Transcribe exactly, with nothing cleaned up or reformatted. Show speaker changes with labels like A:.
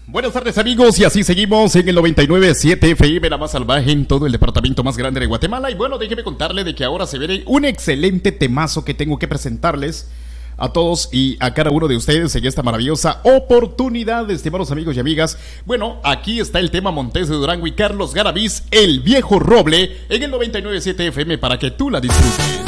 A: Buenas tardes amigos, y así seguimos en el noventa y nueve punto siete F M, la más salvaje en todo el departamento más grande de Guatemala. Y bueno, déjeme contarle de que ahora se viene un excelente temazo que tengo que presentarles a todos y a cada uno de ustedes en esta maravillosa oportunidad, estimados amigos y amigas. Bueno, aquí está el tema Montes de Durango y Carlos Garaviz, El Viejo Roble, en el noventa y nueve punto siete F M para que tú la disfrutes.